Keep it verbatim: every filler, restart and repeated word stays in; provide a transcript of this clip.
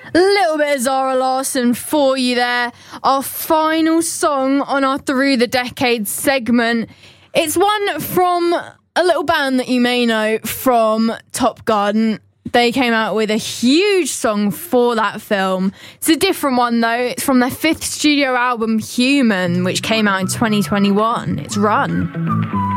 A little bit of Zara Larsson for you there. Our final song on our Through the Decades segment. It's one from a little band that you may know from Top Gun. They came out with a huge song for that film. It's a different one though. It's from their fifth studio album, Human, which came out in twenty twenty-one. It's Run.